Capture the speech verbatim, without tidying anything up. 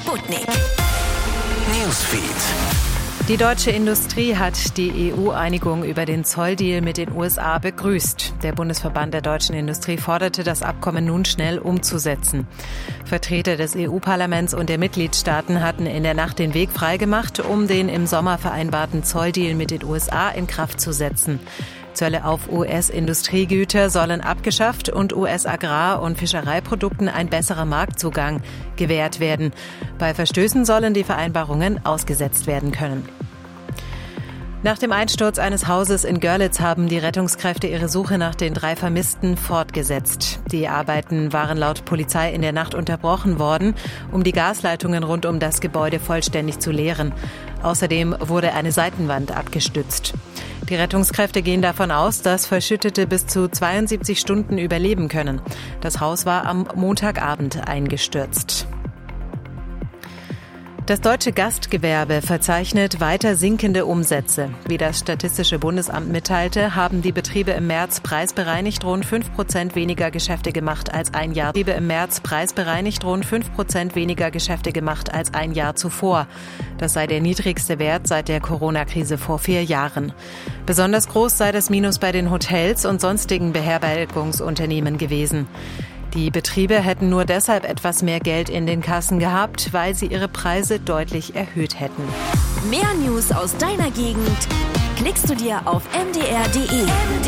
Sputnik. Newsfeed. Die deutsche Industrie hat die E U-Einigung über den Zolldeal mit den U S A begrüßt. Der Bundesverband der deutschen Industrie forderte, das Abkommen nun schnell umzusetzen. Vertreter des E U-Parlaments und der Mitgliedstaaten hatten in der Nacht den Weg freigemacht, um den im Sommer vereinbarten Zolldeal mit den U S A in Kraft zu setzen. Zölle auf U S-Industriegüter sollen abgeschafft und U S-Agrar- und Fischereiprodukten ein besserer Marktzugang gewährt werden. Bei Verstößen sollen die Vereinbarungen ausgesetzt werden können. Nach dem Einsturz eines Hauses in Görlitz haben die Rettungskräfte ihre Suche nach den drei Vermissten fortgesetzt. Die Arbeiten waren laut Polizei in der Nacht unterbrochen worden, um die Gasleitungen rund um das Gebäude vollständig zu leeren. Außerdem wurde eine Seitenwand abgestützt. Die Rettungskräfte gehen davon aus, dass Verschüttete bis zu zweiundsiebzig Stunden überleben können. Das Haus war am Montagabend eingestürzt. Das deutsche Gastgewerbe verzeichnet weiter sinkende Umsätze. Wie das Statistische Bundesamt mitteilte, haben die Betriebe im März preisbereinigt rund fünf Prozent weniger Geschäfte gemacht als ein Jahr. Betriebe im März preisbereinigt rund fünf Prozent weniger Geschäfte gemacht als ein Jahr zuvor. Das sei der niedrigste Wert seit der Corona-Krise vor vier Jahren. Besonders groß sei das Minus bei den Hotels und sonstigen Beherbergungsunternehmen gewesen. Die Betriebe hätten nur deshalb etwas mehr Geld in den Kassen gehabt, weil sie ihre Preise deutlich erhöht hätten. Mehr News aus deiner Gegend klickst du dir auf m d r punkt d e.